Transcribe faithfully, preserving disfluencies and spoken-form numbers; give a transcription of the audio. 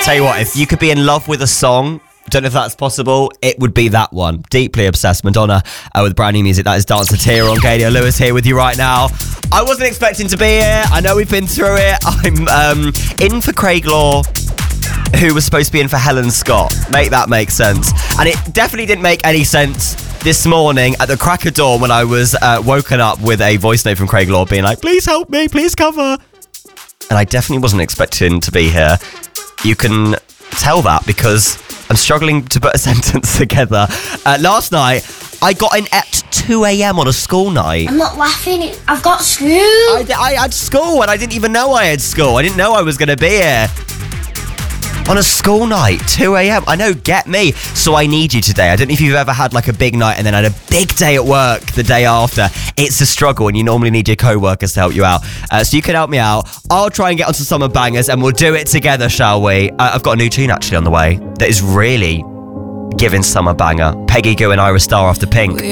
tell you what, if you could be in love with a song, don't know if that's possible, it would be that one. Deeply Obsessed, Madonna uh, with brand new music. That is Dance to Tear on Gadio Lewis here with you right now. I wasn't expecting to be here. I know we've been through it. I'm um, in for Craig Law, who was supposed to be in for Helen Scott. Make that make sense. And it definitely didn't make any sense this morning at the crack of dawn when I was uh, woken up with a voice note from Craig Law being like, please help me, please cover. And I definitely wasn't expecting to be here. You can tell that because I'm struggling to put a sentence together. Uh, last night, I got in at two a.m. on a school night. I'm not laughing. I've got school. I, I had school and I didn't even know I had school. I didn't know I was going to be here. On a school night, two a.m. I know, get me. So I need you today. I don't know if you've ever had like a big night and then had a big day at work the day after. It's a struggle and you normally need your co-workers to help you out. Uh, so you can help me out. I'll try and get onto Summer Bangers and we'll do it together, shall we? Uh, I've got a new tune actually on the way that is really giving summer banger. Peggy Gou and Ira Star after Pink.